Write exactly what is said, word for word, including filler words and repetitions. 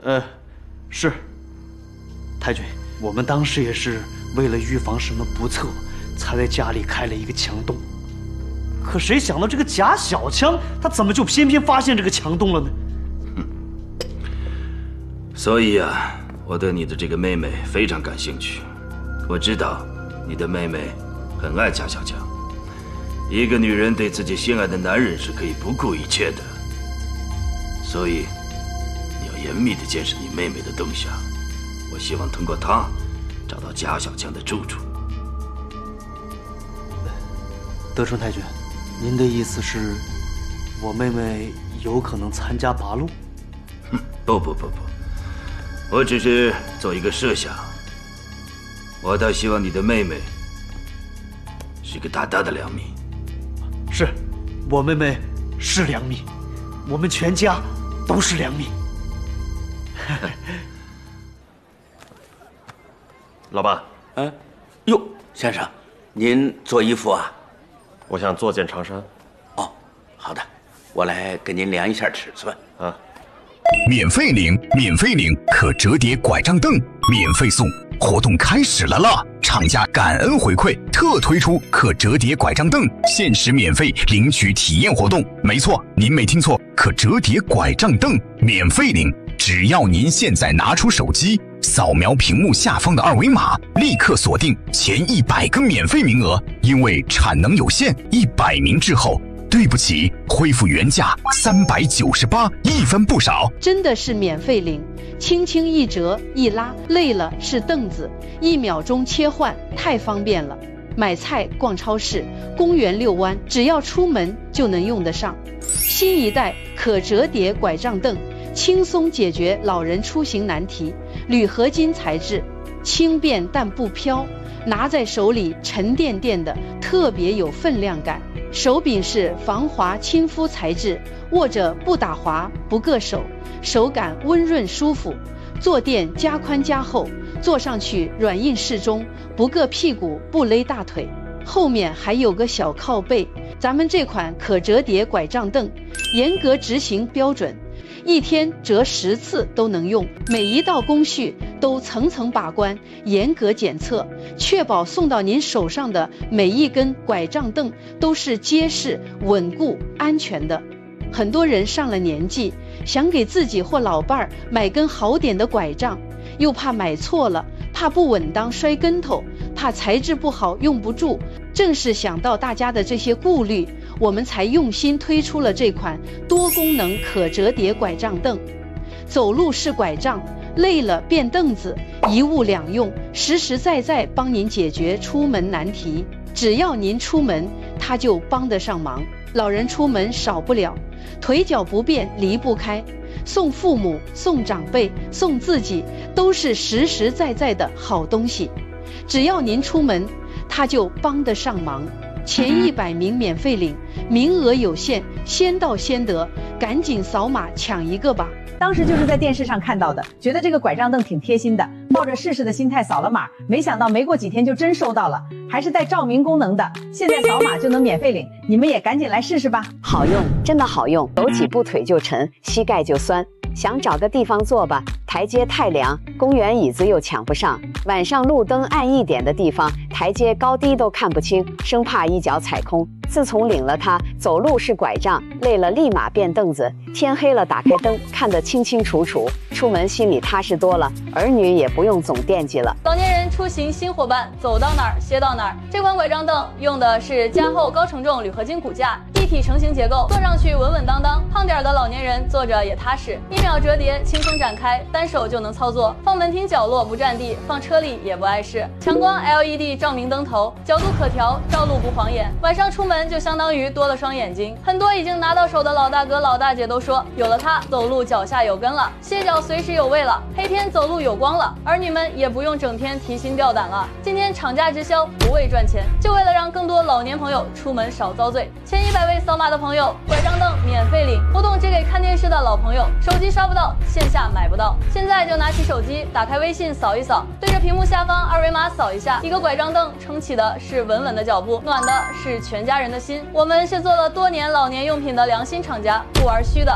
呃，是。太君，我们当时也是为了预防什么不测，才在家里开了一个墙洞。可谁想到这个贾小强，他怎么就偏偏发现这个墙洞了呢？ 哼。所以啊，我对你的这个妹妹非常感兴趣。我知道你的妹妹很爱贾小强。一个女人对自己心爱的男人是可以不顾一切的，所以你要严密地监视你妹妹的动向。我希望通过她找到贾小强的住处。 德川太君，您的意思是，我妹妹有可能参加八路？ 哼，不不不不，我只是做一个设想。我倒希望你的妹妹是个大大的良民。 是，我妹妹是良民，我们全家都是良民。 老爸， 嗯，哟，先生，您做衣服啊？ 我想做件长衫。 哦，好的，我来给您量一下尺寸啊。 免费领，免费领可折叠拐杖凳，免费送，活动开始了啦！厂家感恩回馈，特推出可折叠拐杖凳，限时免费领取体验活动。没错，您没听错，可折叠拐杖凳免费领，只要您现在拿出手机，扫描屏幕下方的二维码，立刻锁定前一百个免费名额。因为产能有限，一百名之后，对不起，恢复原价三百九十八，一分不少。 真的是免费领，轻轻一折一拉，累了是凳子，一秒钟切换，太方便了。买菜、逛超市、公园遛弯，只要出门就能用得上。新一代可折叠拐杖凳，轻松解决老人出行难题。铝合金材质，轻便但不飘，拿在手里沉甸甸的，特别有分量感。手柄是防滑亲肤材质，握着不打滑不硌手，手感温润舒服。坐垫加宽加厚，坐上去软硬适中，不硌屁股不勒大腿。后面还有个小靠背。咱们这款可折叠拐杖凳严格执行标准，一天折十次都能用，每一道工序都层层把关，严格检测，确保送到您手上的每一根拐杖凳都是结实、稳固、安全的。很多人上了年纪，想给自己或老伴儿买根好点的拐杖，又怕买错了，怕不稳当摔跟头，怕材质不好用不住。正是想到大家的这些顾虑，我们才用心推出了这款多功能可折叠拐杖凳。走路是拐杖，累了变凳子，一物两用，实实在在帮您解决出门难题。只要您出门，它就帮得上忙。老人出门少不了，腿脚不便离不开，送父母、送长辈、送自己，都是实实在在的好东西。只要您出门，它就帮得上忙。前一百名免费领，名额有限，先到先得，赶紧扫码抢一个吧。 当时就是在电视上看到的，觉得这个拐杖凳挺贴心的，抱着试试的心态扫了码，没想到没过几天就真收到了，还是带照明功能的，现在扫码就能免费领，你们也赶紧来试试吧。 好用，真的好用，走几步腿就沉，膝盖就酸，想找个地方坐吧，台阶太凉，公园椅子又抢不上，晚上路灯暗一点的地方，台阶高低都看不清，生怕一脚踩空。自从领了它，走路是拐杖，累了立马变凳子，天黑了打开灯看得清清楚楚，出门心里踏实多了，儿女也不用总惦记了。 老年人出行新伙伴，走到哪儿歇到哪儿。这款拐杖凳用的是加厚高承重铝合金骨架，一体成型结构，坐上去稳稳当当，胖点的老年人坐着也踏实，一秒折叠，轻松展开，单手就能操作，放门厅角落不占地，放车里也不碍事。强光 L E D 照明灯头，角度可调，照路不晃眼，晚上出门就相当于多了双眼睛。很多已经拿到手的老大哥老大姐都说，有了它，走路脚下有根了，歇脚随时有味了，黑天走路有光了，儿女们也不用整天提心吊胆了。今天厂家直销，不为赚钱，就为了让更多老年朋友出门少遭罪。前一百位扫码的朋友，拐杖凳免费领，活动只给看电视的老朋友，手机刷不到，线下买不到，现在就拿起手机，打开微信扫一扫，对着屏幕下方二维码扫一下，一个拐杖凳撑起的是稳稳的脚步，暖的是全家人的心。我们是做了多年老年用品的良心厂家，不玩虚的。